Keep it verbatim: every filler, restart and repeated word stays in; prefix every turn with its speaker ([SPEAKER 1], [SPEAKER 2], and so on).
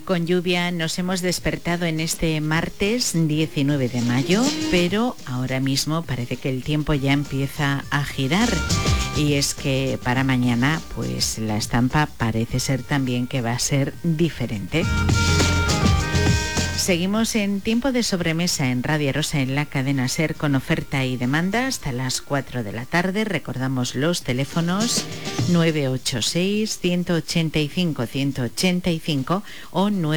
[SPEAKER 1] Con lluvia nos hemos despertado en este martes diecinueve de mayo, pero ahora mismo parece que el tiempo ya empieza a girar. Y es que para mañana, pues la estampa parece ser también que va a ser diferente. Seguimos en tiempo de sobremesa en Radio Rosa en la cadena SER con oferta y demanda hasta las cuatro de la tarde. Recordamos los teléfonos nueve ocho seis, uno ocho cinco, uno ocho cinco o nueve